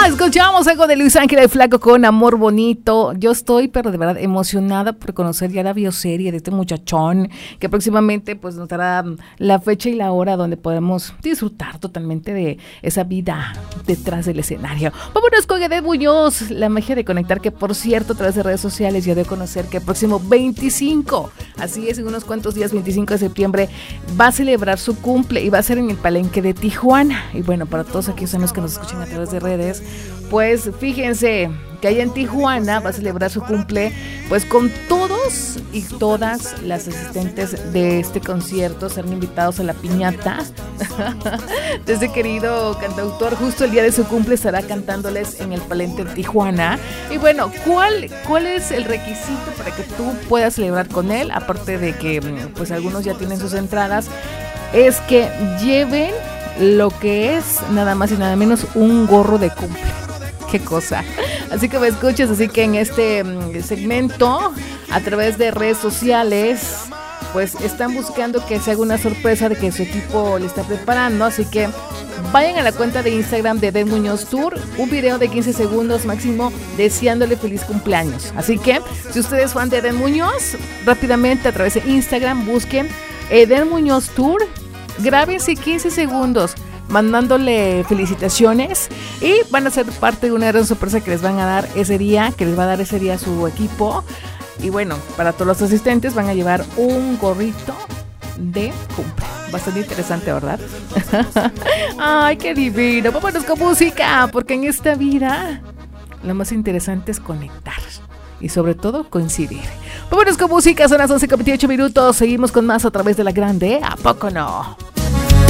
Escuchamos algo de Luis Ángel el Flaco con Amor Bonito. Yo estoy, pero de verdad, emocionada por conocer ya la bioserie de este muchachón, que próximamente pues nos dará la fecha y la hora donde podemos disfrutar totalmente de esa vida detrás del escenario. Vámonos con Edén Muñoz, la magia de conectar, que por cierto, a través de redes sociales ya de conocer que el próximo 25, así es, en unos cuantos días, 25 de septiembre, va a celebrar su cumple y va a ser en el Palenque de Tijuana. Y bueno, para todos aquellos amigos que nos escuchan a través de redes, pues fíjense que allá en Tijuana va a celebrar su cumple pues con todos y todas las asistentes de este concierto. Serán invitados a la piñata de ese querido cantautor. Justo el día de su cumple estará cantándoles en el Palenque de Tijuana. Y bueno, ¿cuál es el requisito para que tú puedas celebrar con él? Aparte de que pues algunos ya tienen sus entradas, es que lleven lo que es nada más y nada menos un gorro de cumple. Qué cosa. Así que me escuchas, así que en este segmento, a través de redes sociales, pues están buscando que se haga una sorpresa de que su equipo le está preparando. Así que vayan a la cuenta de Instagram de Edén Muñoz Tour, un video de 15 segundos máximo deseándole feliz cumpleaños. Así que si usted es fan de Edén Muñoz, rápidamente a través de Instagram busquen Edén Muñoz Tour, grábense 15 segundos mandándole felicitaciones y van a ser parte de una gran sorpresa que les van a dar ese día, que les va a dar ese día su equipo. Y bueno, para todos los asistentes van a llevar un gorrito de cumple. Bastante interesante, ¿verdad? Ay, qué divino. Vámonos con música, porque en esta vida lo más interesante es conectar y sobre todo coincidir. Vámonos con música, son las 11:28 minutos. Seguimos con más a través de la grande. ¿A poco no?